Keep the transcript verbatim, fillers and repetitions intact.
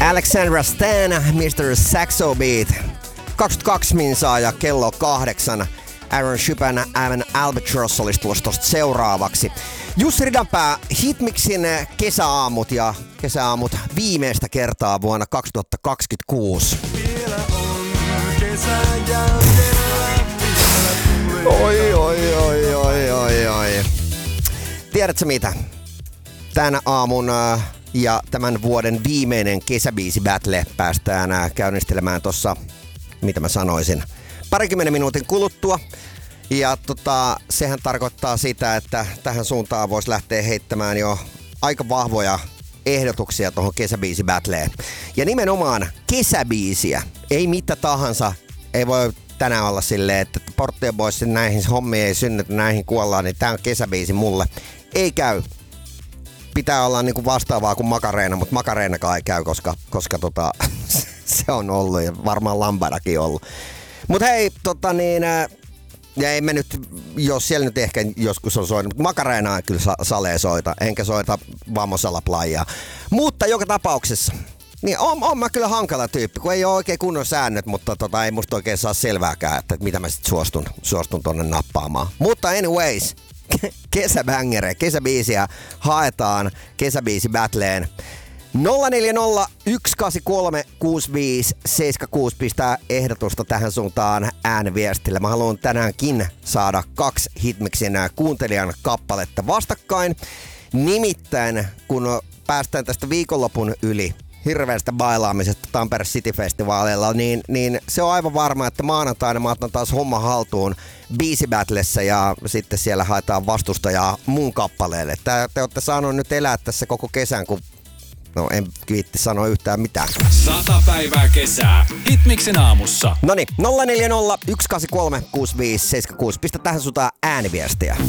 Alexandra Stan, mister Saxo Beat. kaksikymmentäkaksi minsaa ja kello kahdeksan. Aaron Schupan Aaron Albatross olisi tulossa tosta seuraavaksi. Jussi Ridanpää, Hitmixin kesäaamut ja kesäaamut viimeistä kertaa vuonna kaksituhattakaksikymmentäkuusi. Oi, oi, oi, oi, oi, oi. Tiedätkö mitä? Tänä aamun ja tämän vuoden viimeinen kesäbiisi battle päästään käynnistelemään tossa, mitä mä sanoisin, parikymmenen minuutin kuluttua. Ja tota, sehän tarkoittaa sitä, että tähän suuntaan voisi lähteä heittämään jo aika vahvoja ehdotuksia tuohon kesäbiisi battleen. Ja nimenomaan kesäbiisiä, ei mitä tahansa, ei voi tänään olla silleen, että Porttien Boys näihin hommiin ei synnytä, näihin kuollaan, niin tää on kesäbiisi mulle. Ei käy. Pitää olla niinku vastaavaa kuin Makareena, mutta Makareenakaan ei käy, koska, koska tota, se on ollut ja varmaan Lambadakin ollut. Mut hei, tota niin, ja ei me nyt, jos siellä nyt ehkä joskus on soinut, mutta Makareenaa kyllä sa- salee soita, enkä soita Vammosalla Playaa. Mutta joka tapauksessa, niin on, on mä kyllä hankala tyyppi, kun ei ole oikein kunnon säännöt, mutta tota, ei musta oikein saa selvääkään, että mitä mä sit suostun, suostun tonne nappaamaan. Mutta anyways, kesäbängere, kesäbiisiä haetaan kesäbiisi battleen. nolla neljä nolla yksi kahdeksan kolme kuusi viisi seitsemän kuusi pistää ehdotusta tähän suuntaan ääniviestillä. Mä haluan tänäänkin saada kaksi Hitmixin kuuntelijan kappaletta vastakkain. Nimittäin kun päästään tästä viikonlopun yli hirveästä bailaamisesta Tampere City Festivaaleilla, niin, niin se on aivan varma, että maanantaina mä otan taas homma haltuun biisibattlessa ja sitten siellä haetaan vastustajaa mun kappaleelle. Tää, te olette saanut nyt elää tässä koko kesän, kun no en viitti sanoa yhtään mitään. Sata päivää kesää. Hitmixin aamussa. Noniin, nolla neljä nolla yksi kahdeksan kolme kuusi viisi seitsemän kuusi. Pistä tähän sutaan ääniviestiä.